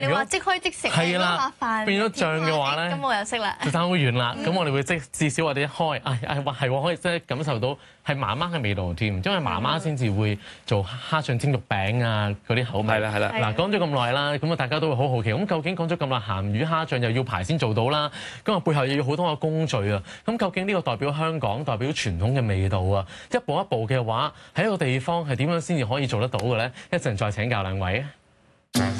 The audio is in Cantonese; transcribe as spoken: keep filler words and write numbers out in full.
你話即開即食係啦啦，飯變咗醬嘅話咧， 咁我又識啦。 就爭好遠啦。咁、嗯、我哋會即至少我哋一開，唉唉話係喎，可以即係感受到係媽媽嘅味道添，因為媽媽先至會做蝦醬蒸肉餅啊嗰啲口味。 係啦係啦。 嗱講咗咁耐啦，咁啊大家都會好好奇，咁究竟講咗咁耐鹹魚蝦醬又要排先做到啦，咁啊背後又要好多個工序啊。咁究竟呢個代表香港、代表傳統嘅味道啊，一步一步嘅話，喺一個地方係點樣先至可以做得到嘅咧？一陣再請教兩位。